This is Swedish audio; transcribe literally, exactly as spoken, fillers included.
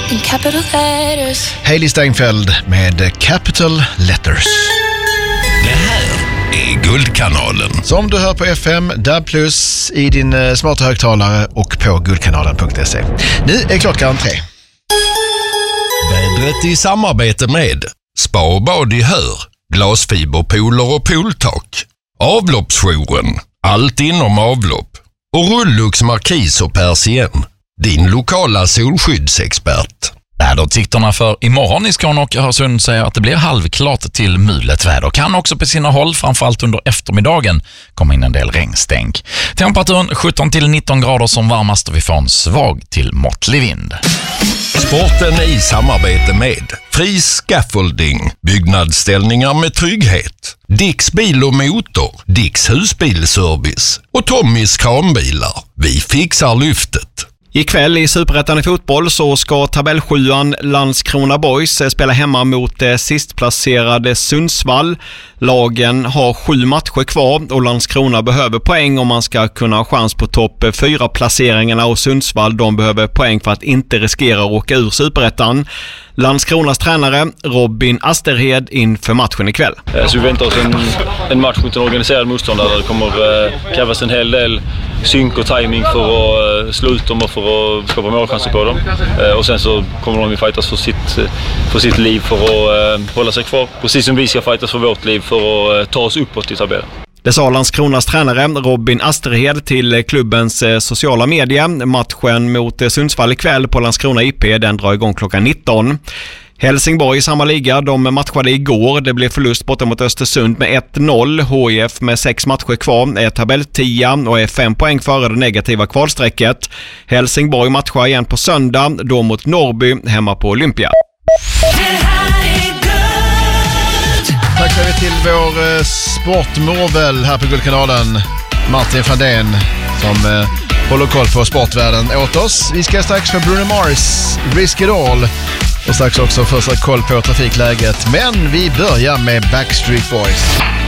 in capital letters. Hailey Steinfeld med Capital Letters. Det här är Guldkanalen. Som du hör på F M, D A B plus, i din uh, smarta högtalare och på guldkanalen punkt se. Nu är klockan tre. Vädret i samarbete med Spa och bad i Hör, glasfiberpooler och pooltak, Avloppsjouren, allt inom avlopp och Rullux Markis och Persien, din lokala solskyddsexpert. Väderutsikterna för imorgon i Skåne och Öresund säger att det blir halvklart till mulet väder. Kan också på sina håll, framförallt under eftermiddagen, komma in en del regnstänk. Temperaturen sjutton till nitton grader som varmast och vi får en svag till måttlig vind. Sporten i samarbete med Fri Scaffolding, byggnadsställningar med trygghet, Dicks bil och motor, Dicks husbilservice och Tommys kranbilar. Vi fixar lyftet. Ikväll i Superettan i fotboll så ska tabellsjuan Landskrona Boys spela hemma mot sistplacerade Sundsvall. Lagen har sju matcher kvar och Landskrona behöver poäng om man ska kunna ha chans på topp fyra placeringarna, och Sundsvall de behöver poäng för att inte riskera att åka ur Superettan. Landskronas tränare Robin Asterhed inför matchen ikväll. Så vi väntar oss en, en match mot en organiserad motståndare. Det kommer eh, krävas en hel del synk och timing för att eh, slå ut dem och för att skapa målchanser på dem. Eh, och sen så kommer de att fightas för sitt, för sitt liv för att eh, hålla sig kvar. Precis som vi ska fightas för vårt liv för att eh, ta oss uppåt i tabellen. Det sa Landskronas tränare Robin Asterhed till klubbens sociala medier. Matchen mot Sundsvall ikväll på Landskrona I P, den drar igång klockan nitton. Helsingborg i samma liga, de matchade igår. Det blev förlust borta mot Östersund med ett noll. H I F med sex matcher kvar är tabelltia och är fem poäng före det negativa kvalsträcket. Helsingborg matchar igen på söndag, då mot Norrby hemma på Olympia. Tack för till vår eh, sportmorbel här på Guldkanalen, Martin Fadén, som eh, håller koll på sportvärlden åt oss. Vi ska strax för Bruno Mars, Risk It All, och strax också första koll på trafikläget. Men vi börjar med Backstreet Boys.